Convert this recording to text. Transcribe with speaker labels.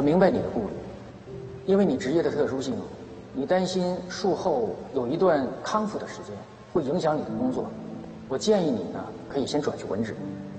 Speaker 1: 明白你的顾虑，因为你职业的特殊性，你担心术后有一段康复的时间会影响你的工作。我建议你呢，可以先转去文职。